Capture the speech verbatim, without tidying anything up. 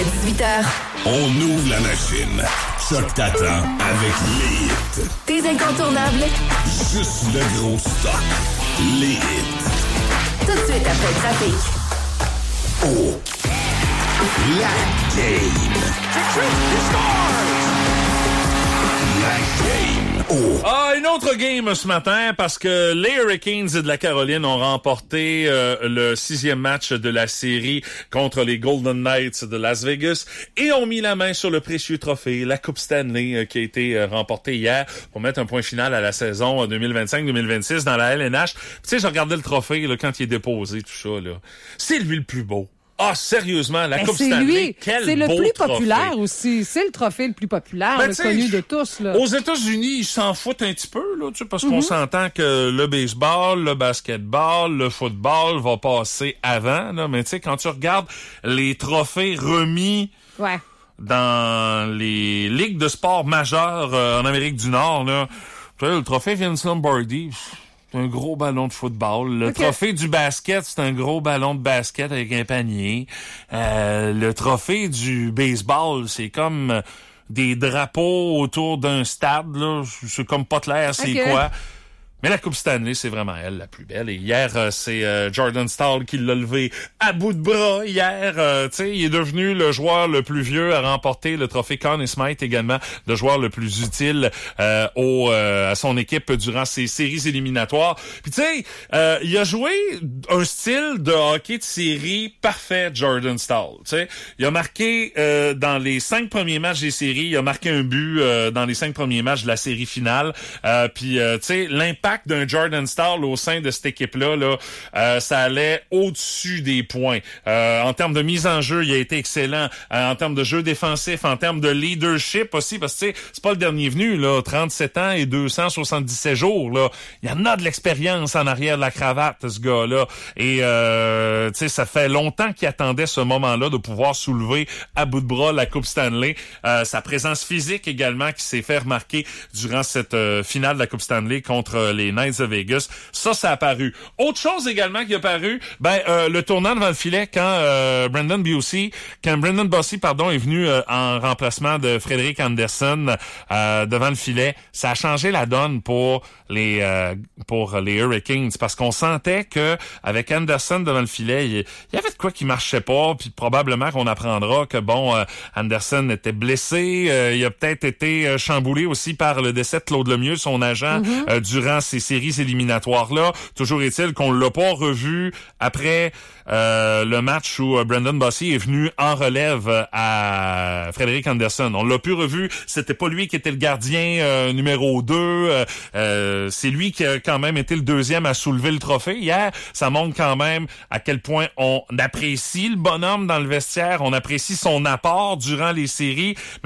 dix-huit heures. On ouvre la machine. Choc t'attend avec les hits. Tes incontournables. Juste le gros stock. Les hits. Tout de suite après le trafic. Oh. La game. La game. Oh. Ah, une autre game ce matin parce que les Hurricanes de la Caroline ont remporté euh, le sixième match de la série contre les Golden Knights de Las Vegas et ont mis la main sur le précieux trophée, la Coupe Stanley, euh, qui a été euh, remportée hier pour mettre un point final à la saison deux mille vingt-cinq deux mille vingt-six dans la L N H. Tu sais, j'ai regardé le trophée là, quand il est déposé, tout ça, là. C'est lui le plus beau. Ah, sérieusement, la ben, Coupe c'est Stanley, lui. quel c'est le beau plus trophée. populaire aussi. C'est le trophée le plus populaire, ben, le connu de tous. Là. Aux États-Unis, ils s'en foutent un petit peu, là, tu sais, parce mm-hmm. qu'on s'entend que le baseball, le basketball, le football va passer avant, là, mais tu sais, quand tu regardes les trophées remis ouais. dans les ligues de sport majeures euh, en Amérique du Nord, là, tu sais, le trophée Vince Lombardi, c'est un gros ballon de football. Le okay. trophée du basket, c'est un gros ballon de basket avec un panier. Euh, le trophée du baseball, c'est comme des drapeaux autour d'un stade, là. C'est comme pas clair c'est okay. quoi. Mais la Coupe Stanley, c'est vraiment elle, la plus belle. Et hier, euh, c'est euh, Jordan Staal qui l'a levé à bout de bras. Hier, euh, tu sais, il est devenu le joueur le plus vieux à remporter le trophée Conn Smythe, également le joueur le plus utile euh, au, euh, à son équipe durant ses séries éliminatoires. Puis tu sais, euh, il a joué un style de hockey de série parfait, Jordan Staal. Tu sais, il a marqué euh, dans les cinq premiers matchs des séries, il a marqué un but euh, dans les cinq premiers matchs de la série finale. Euh, Puis euh, tu sais, l'impact d'un Jordan Staal au sein de cette équipe-là, là, euh, ça allait au-dessus des points. Euh, en termes de mise en jeu, il a été excellent. Euh, en termes de jeu défensif, en termes de leadership aussi, parce que tu sais, c'est pas le dernier venu, là, trente-sept ans et deux cent soixante-dix-sept jours, là. Il y en a de l'expérience en arrière de la cravate, ce gars-là. Et euh, tu sais, ça fait longtemps qu'il attendait ce moment-là de pouvoir soulever à bout de bras la Coupe Stanley. Euh, sa présence physique également qui s'est fait remarquer durant cette euh, finale de la Coupe Stanley contre les Knights de Vegas. Ça, ça a paru. Autre chose également qui a paru, ben euh, le tournant devant le filet quand euh, Brendan Bossy, quand Brendan Bossy, pardon, est venu euh, en remplacement de Frederick Anderson euh, devant le filet, ça a changé la donne pour les euh, pour les Hurricanes parce qu'on sentait que avec Anderson devant le filet, il y avait de quoi qui marchait pas, puis probablement qu'on apprendra que bon, euh, Anderson était blessé, euh, il a peut-être été euh, chamboulé aussi par le décès de Claude Lemieux, son agent, mm-hmm. euh, durant ces séries éliminatoires-là. Toujours est-il qu'on l'a pas revu après euh, le match où euh, Brendan Bossy est venu en relève à Frederick Anderson. On l'a plus revu. C'était pas lui qui était le gardien euh, numéro deux. Euh, euh, c'est lui qui a quand même été le deuxième à soulever le trophée. Hier, ça montre quand même à quel point on apprécie le bonhomme dans le vestiaire. On apprécie son apport durant les séries. Mais